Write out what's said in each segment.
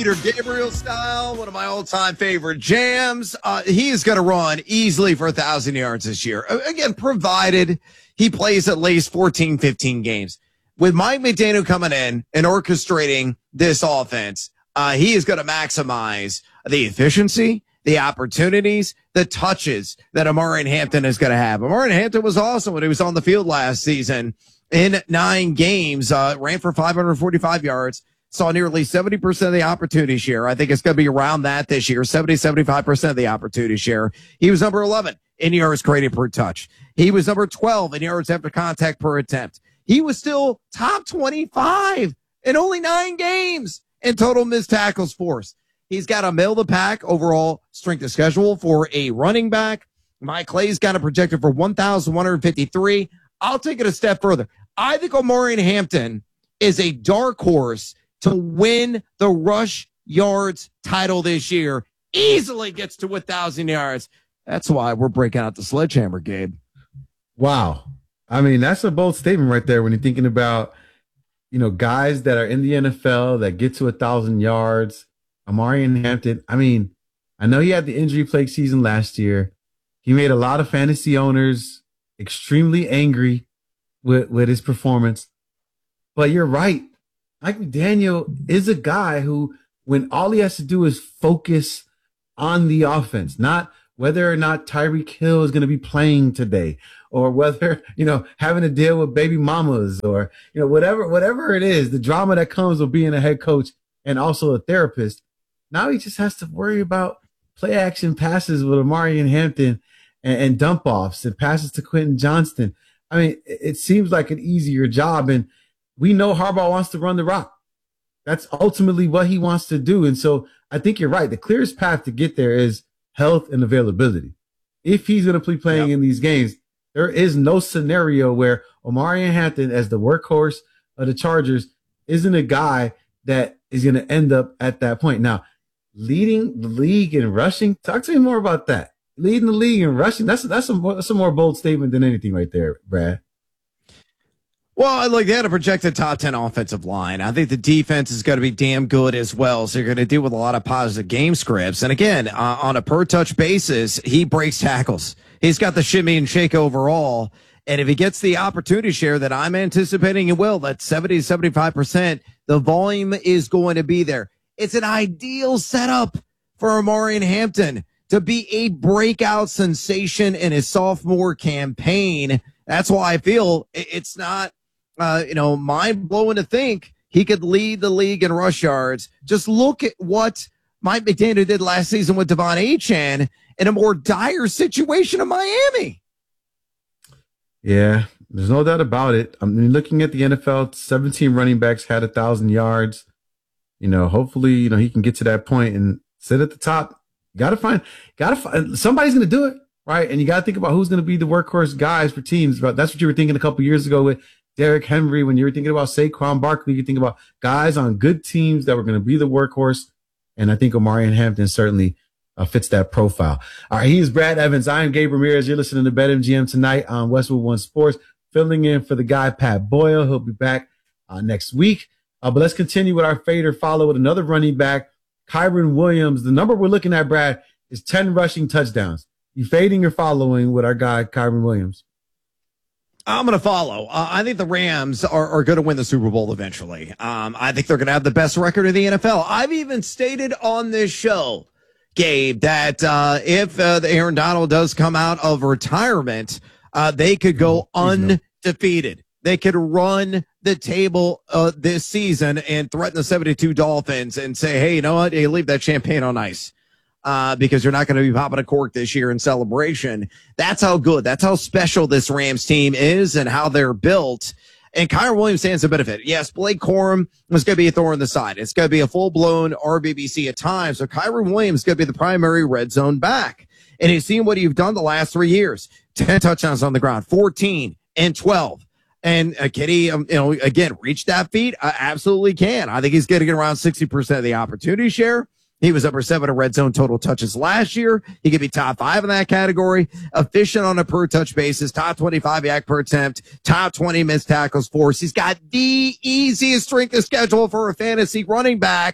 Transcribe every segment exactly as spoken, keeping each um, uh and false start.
Peter Gabriel style, one of my all-time favorite jams. Uh, he is going to run easily for a thousand yards this year. Again, provided he plays at least fourteen, fifteen games. With Mike McDaniel coming in and orchestrating this offense, uh, he is going to maximize the efficiency, the opportunities, the touches that Omarion Hampton is going to have. Omarion Hampton was awesome when he was on the field last season. In nine games, uh, ran for five hundred forty-five yards. Saw nearly seventy percent of the opportunity share. I think it's going to be around that this year, seventy, seventy-five percent of the opportunity share. He was number eleven in yards created per touch. He was number twelve in yards after contact per attempt. He was still top twenty-five in only nine games in total missed tackles force. He's got a middle of the pack overall strength of schedule for a running back. Mike Clay's got a projected for one thousand one hundred fifty-three. I'll take it a step further. I think Omarion Hampton is a dark horse to win the rush yards title this year. Easily gets to one thousand yards. That's why we're breaking out the sledgehammer, Gabe. Wow. I mean, that's a bold statement right there when you're thinking about, you know, guys that are in the N F L that get to one thousand yards. Omarion Hampton, I mean, I know he had the injury-plagued season last year. He made a lot of fantasy owners extremely angry with, with his performance. But you're right. Mike McDaniel is a guy who, when all he has to do is focus on the offense, not whether or not Tyreek Hill is going to be playing today, or whether, you know, having to deal with baby mamas, or, you know, whatever, whatever it is, the drama that comes with being a head coach and also a therapist. Now he just has to worry about play action passes with Omarion Hampton and, and dump offs and passes to Quentin Johnston. I mean, it, it seems like an easier job, and we know Harbaugh wants to run the rock. That's ultimately what he wants to do. And so I think you're right. The clearest path to get there is health and availability. If he's going to be playing yep. in these games, there is no scenario where Omarion Hampton, as the workhorse of the Chargers, isn't a guy that is going to end up at that point. Now, leading the league in rushing, talk to me more about that. Leading the league in rushing, that's, that's, a, that's a more bold statement than anything right there, Brad. Well, like they had a projected top ten offensive line. I think the defense is going to be damn good as well. So you're going to deal with a lot of positive game scripts. And again, uh, on a per touch basis, he breaks tackles. He's got the shimmy and shake overall. And if he gets the opportunity share that I'm anticipating he will, that seventy, seventy-five percent, the volume is going to be there. It's an ideal setup for Omarion Hampton to be a breakout sensation in his sophomore campaign. That's why I feel it's not, Uh, you know, mind blowing to think he could lead the league in rush yards. Just look at what Mike McDaniel did last season with Devon Achane in a more dire situation in Miami. Yeah, there's no doubt about it. I mean, looking at the N F L, seventeen running backs had a thousand yards. You know, hopefully, you know, he can get to that point and sit at the top. You gotta find, gotta find somebody's going to do it, right? And you got to think about who's going to be the workhorse guys for teams. But that's what you were thinking a couple years ago with Derrick Henry. When you were thinking about Saquon Barkley, you think about guys on good teams that were going to be the workhorse. And I think Omarion Hampton certainly uh, fits that profile. All right. He is Brad Evans. I am Gabe Ramirez. You're listening to BetMGM tonight on Westwood One Sports, filling in for the guy, Pat Boyle. He'll be back uh, next week. Uh, but let's continue with our fade or follow with another running back, Kyren Williams. The number we're looking at, Brad, is ten rushing touchdowns. You fading or following with our guy, Kyren Williams? I'm going to follow. Uh, I think the Rams are, are going to win the Super Bowl eventually. Um, I think they're going to have the best record in the N F L. I've even stated on this show, Gabe, that uh, if uh, the Aaron Donald does come out of retirement, uh, they could go undefeated. They could run the table uh, this season and threaten the seventy-two Dolphins and say, hey, you know what? Hey, leave that champagne on ice. Uh, because you're not going to be popping a cork this year in celebration. That's how good, that's how special this Rams team is and how they're built. And Kyren Williams stands to benefit. Yes, Blake Corum is going to be a thorn in the side. It's going to be a full-blown R B B C at times. So Kyren Williams is going to be the primary red zone back. And you've seen what you've done the last three years. ten touchdowns on the ground, fourteen and twelve. And uh, can he, um, you know, again, reach that feat? Uh, absolutely can. I think he's getting around sixty percent of the opportunity share. He was number seven in red zone total touches last year. He could be top five in that category. Efficient on a per touch basis, top twenty-five yak per attempt, top twenty missed tackles force. He's got the easiest strength of schedule for a fantasy running back.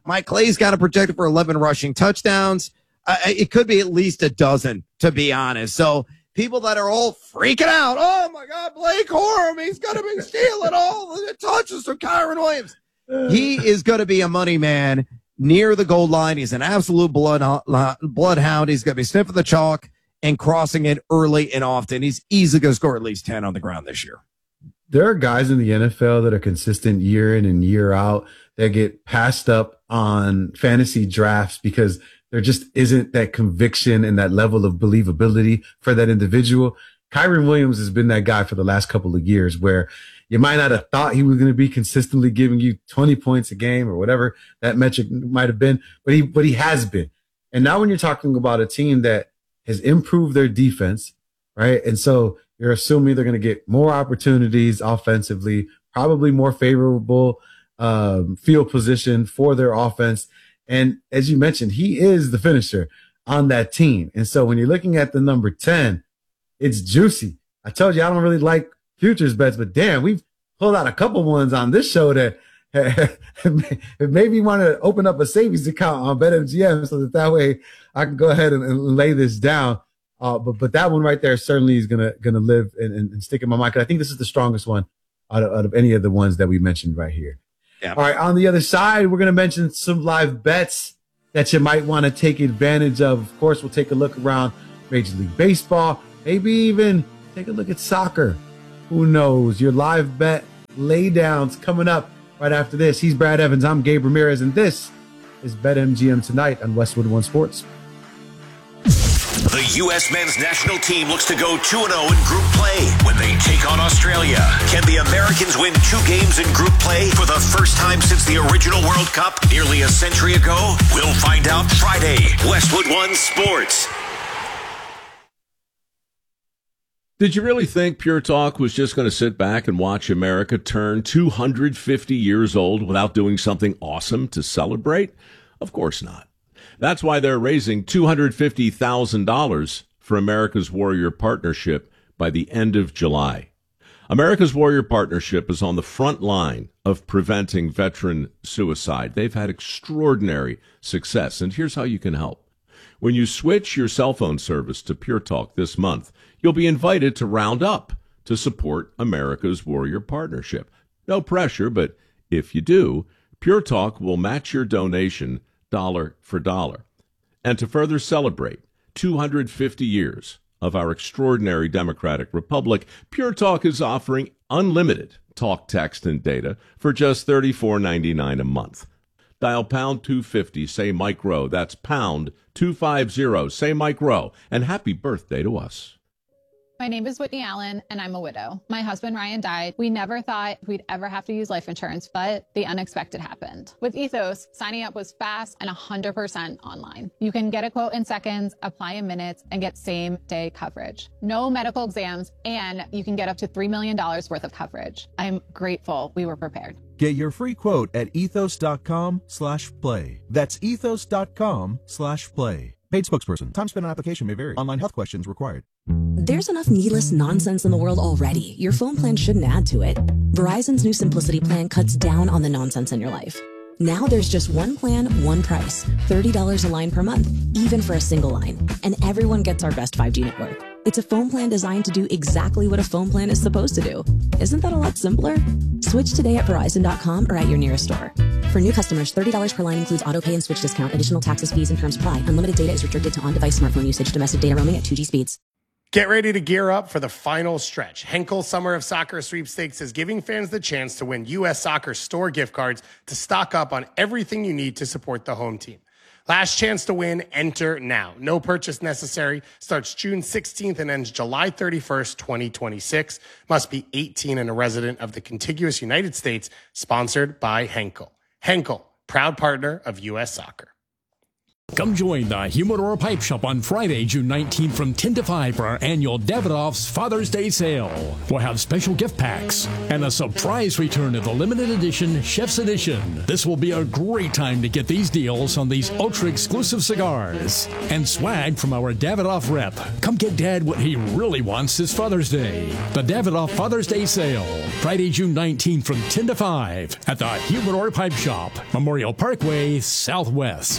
Mike Clay's got it projected for eleven rushing touchdowns. Uh, it could be at least a dozen, to be honest. So people that are all freaking out, oh, my God, Blake Corum, he's going to be stealing all the touches from Kyren Williams. He is going to be a money man near the goal line. He's an absolute blood, bloodhound. He's going to be sniffing the chalk and crossing it early and often. He's easily going to score at least ten on the ground this year. There are guys in the N F L that are consistent year in and year out that get passed up on fantasy drafts because there just isn't that conviction and that level of believability for that individual. Kyren Williams has been that guy for the last couple of years where you might not have thought he was going to be consistently giving you twenty points a game or whatever that metric might have been, but he, but he has been. And now when you're talking about a team that has improved their defense, right? And so you're assuming they're going to get more opportunities offensively, probably more favorable um, field position for their offense. And as you mentioned, he is the finisher on that team. And so when you're looking at the number ten, it's juicy. I told you I don't really like futures bets, but damn, we've pulled out a couple ones on this show that it made me want to open up a savings account on BetMGM so that that way I can go ahead and, and lay this down. Uh, but but that one right there certainly is gonna gonna live and, and, and stick in my mind because I think this is the strongest one out of, out of any of the ones that we mentioned right here. Yeah. All right, on the other side, we're gonna mention some live bets that you might want to take advantage of. Of course, we'll take a look around Major League Baseball, maybe even take a look at soccer. Who knows? Your live bet laydowns coming up right after this. He's Brad Evans. I'm Gabe Ramirez, and this is BetMGM Tonight on Westwood One Sports. The U S men's national team looks to go two and oh in group play when they take on Australia. Can the Americans win two games in group play for the first time since the original World Cup nearly a century ago? We'll find out Friday. Westwood One Sports. Did you really think Pure Talk was just going to sit back and watch America turn two hundred fifty years old without doing something awesome to celebrate? Of course not. That's why they're raising two hundred fifty thousand dollars for America's Warrior Partnership by the end of July. America's Warrior Partnership is on the front line of preventing veteran suicide. They've had extraordinary success, and here's how you can help. When you switch your cell phone service to Pure Talk this month, you'll be invited to round up to support America's Warrior Partnership. No pressure, but if you do, Pure Talk will match your donation dollar for dollar. And to further celebrate two hundred fifty years of our extraordinary democratic republic, Pure Talk is offering unlimited talk, text, and data for just thirty-four ninety-nine a month. Dial pound two fifty, say Mike Rowe. That's pound two fifty, say Mike Rowe. And happy birthday to us. My name is Whitney Allen, and I'm a widow. My husband, Ryan, died. We never thought we'd ever have to use life insurance, but the unexpected happened. With Ethos, signing up was fast and one hundred percent online. You can get a quote in seconds, apply in minutes, and get same-day coverage. No medical exams, and you can get up to three million dollars worth of coverage. I'm grateful we were prepared. Get your free quote at ethos.com slash play. That's ethos.com slash play. Paid spokesperson. Time spent on application may vary. Online health questions required. There's enough needless nonsense in the world already. Your phone plan shouldn't add to it. Verizon's new Simplicity plan cuts down on the nonsense in your life. Now there's just one plan, one price. thirty dollars a line per month, even for a single line. And everyone gets our best five G network. It's a phone plan designed to do exactly what a phone plan is supposed to do. Isn't that a lot simpler? Switch today at Verizon dot com or at your nearest store. For new customers, thirty dollars per line includes auto pay and switch discount. Additional taxes, fees, and terms apply. Unlimited data is restricted to on-device smartphone usage. Domestic data roaming at two G speeds. Get ready to gear up for the final stretch. Henkel Summer of Soccer Sweepstakes is giving fans the chance to win U S Soccer store gift cards to stock up on everything you need to support the home team. Last chance to win, enter now. No purchase necessary. Starts June sixteenth and ends July thirty-first, twenty twenty-six. Must be eighteen and a resident of the contiguous United States. Sponsored by Henkel. Henkel, proud partner of U S Soccer. Come join the Humidor Pipe Shop on Friday, June nineteenth from ten to five for our annual Davidoff's Father's Day sale. We'll have special gift packs and a surprise return of the limited edition Chef's Edition. This will be a great time to get these deals on these ultra-exclusive cigars. And swag from our Davidoff rep. Come get Dad what he really wants this Father's Day. The Davidoff Father's Day sale. Friday, June nineteenth from ten to five at the Humidor Pipe Shop, Memorial Parkway, Southwest.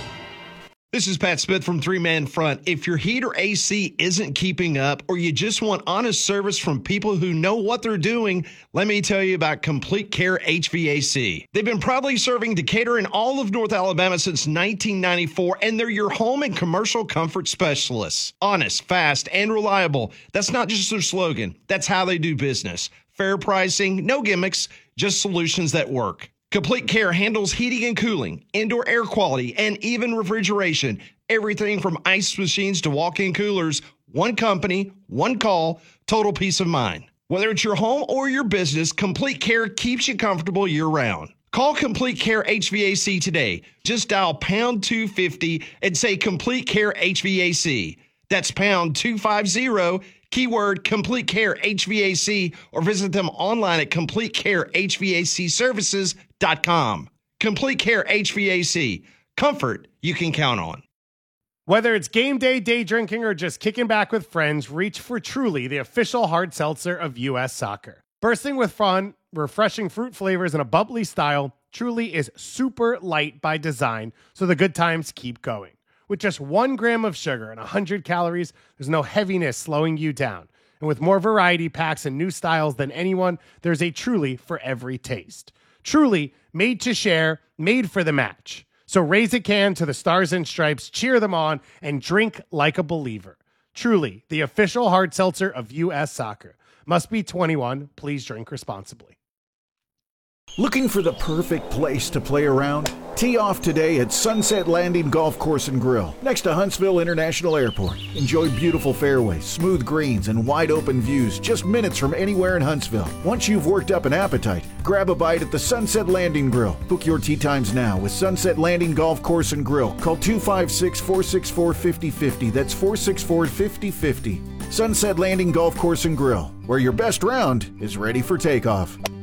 This is Pat Smith from Three Man Front. If your heat or A C isn't keeping up, or you just want honest service from people who know what they're doing, let me tell you about Complete Care H V A C. They've been proudly serving Decatur and all of North Alabama since nineteen ninety-four, and they're your home and commercial comfort specialists. Honest, fast, and reliable. That's not just their slogan. That's how they do business. Fair pricing, no gimmicks, just solutions that work. Complete Care handles heating and cooling, indoor air quality, and even refrigeration. Everything from ice machines to walk-in coolers. One company, one call, total peace of mind. Whether it's your home or your business, Complete Care keeps you comfortable year-round. Call Complete Care H V A C today. Just dial pound two fifty and say Complete Care H V A C. That's pound two fifty, keyword Complete Care H V A C, or visit them online at complete care h v a c services dot com. Complete Care H V A C. Comfort you can count on. Whether it's game day, day drinking, or just kicking back with friends, reach for Truly, the official hard seltzer of U S Soccer. Bursting with fun, refreshing fruit flavors, and a bubbly style, Truly is super light by design, so the good times keep going. With just one gram of sugar and one hundred calories, there's no heaviness slowing you down. And with more variety packs and new styles than anyone, there's a Truly for every taste. Truly, made to share, made for the match. So raise a can to the Stars and Stripes, cheer them on, and drink like a believer. Truly, the official hard seltzer of U S Soccer. Must be twenty-one. Please drink responsibly. Looking for the perfect place to play around? Tee off today at Sunset Landing Golf Course and Grill, next to Huntsville International Airport. Enjoy beautiful fairways, smooth greens, and wide open views just minutes from anywhere in Huntsville. Once you've worked up an appetite, grab a bite at the Sunset Landing Grill. Book your tee times now with Sunset Landing Golf Course and Grill. Call two five six, four six four, five zero five zero. That's four six four, five zero five zero. Sunset Landing Golf Course and Grill, where your best round is ready for takeoff.